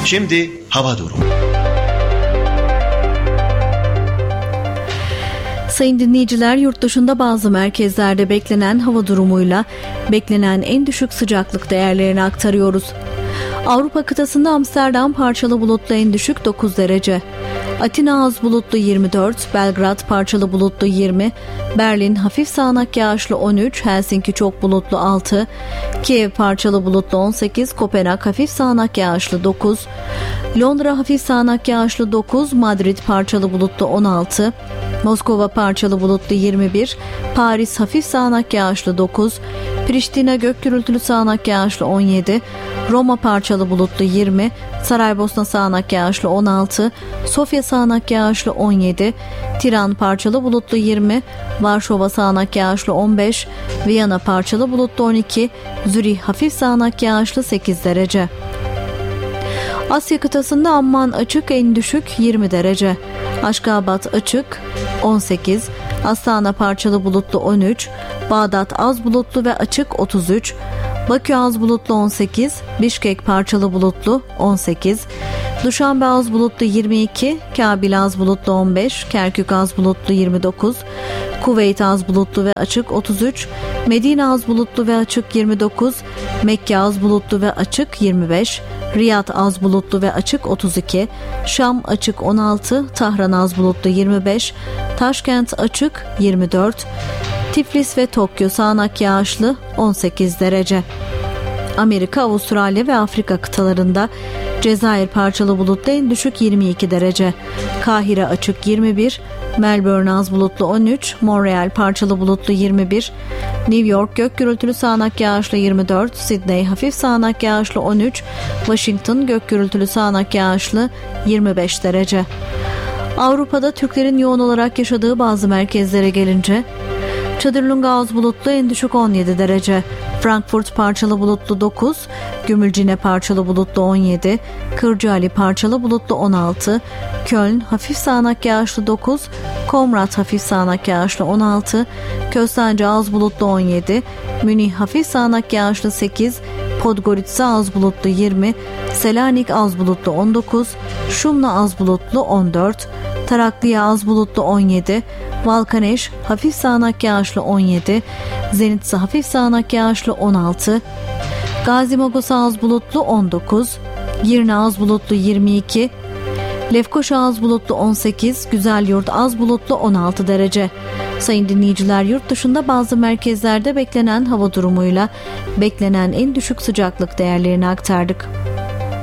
Şimdi hava durumu. Sayın dinleyiciler, yurt dışında bazı merkezlerde beklenen hava durumuyla beklenen en düşük sıcaklık değerlerini aktarıyoruz. Avrupa kıtasında Amsterdam parçalı bulutlu en düşük 9 derece. Atina az bulutlu 24, Belgrad parçalı bulutlu 20, Berlin hafif sağanak yağışlı 13, Helsinki çok bulutlu 6, Kiev parçalı bulutlu 18, Kopenhag hafif sağanak yağışlı 9, Londra hafif sağanak yağışlı 9, Madrid parçalı bulutlu 16, Moskova parçalı bulutlu 21, Paris hafif sağanak yağışlı 9, Priştine gök gürültülü sağanak yağışlı 17, Roma parçalı bulutlu 20, Saraybosna sağanak yağışlı 16, Sofya sağanak yağışlı 17, Tiran parçalı bulutlu 20, Varşova sağanak yağışlı 15, Viyana parçalı bulutlu 12, Zürih hafif sağanak yağışlı 8 derece. Asya kıtasında Amman açık en düşük 20 derece, Aşgabat açık 18, Astana parçalı bulutlu 13, Bağdat az bulutlu ve açık 33, Bakü az bulutlu 18, Bişkek parçalı bulutlu 18, Duşanbe az bulutlu 22, Kabil az bulutlu 15, Kerkük az bulutlu 29, Kuveyt az bulutlu ve açık 33, Medine az bulutlu ve açık 29, Mekke az bulutlu ve açık 25, Riyad az bulutlu ve açık 32, Şam açık 16, Tahran az bulutlu 25, Taşkent açık 24, Tiflis ve Tokyo sağanak yağışlı 18 derece. Amerika, Avustralya ve Afrika kıtalarında Cezayir parçalı bulutlu en düşük 22 derece, Kahire açık 21, Melbourne az bulutlu 13, Montreal parçalı bulutlu 21, New York gök gürültülü sağanak yağışlı 24, Sydney hafif sağanak yağışlı 13, Washington gök gürültülü sağanak yağışlı 25 derece. Avrupa'da Türklerin yoğun olarak yaşadığı bazı merkezlere gelince, Çadırlunga az bulutlu en düşük 17 derece, Frankfurt parçalı bulutlu 9, Gümülcine parçalı bulutlu 17, Kırcaali parçalı bulutlu 16, Köln hafif sağanak yağışlı 9, Komrat hafif sağanak yağışlı 16, Köstence az bulutlu 17, Münih hafif sağanak yağışlı 8, Podgorica az bulutlu 20, Selanik az bulutlu 19, Şumla az bulutlu 14, Tarakliya az bulutlu 17, Valkaneş hafif sağanak yağışlı 17, Zenitsa hafif sağanak yağışlı 16, Gazimagos az bulutlu 19, Girne az bulutlu 22, Lefkoşa az bulutlu 18, Güzelyurt az bulutlu 16 derece. Sayın dinleyiciler, yurt dışında bazı merkezlerde beklenen hava durumuyla beklenen en düşük sıcaklık değerlerini aktardık.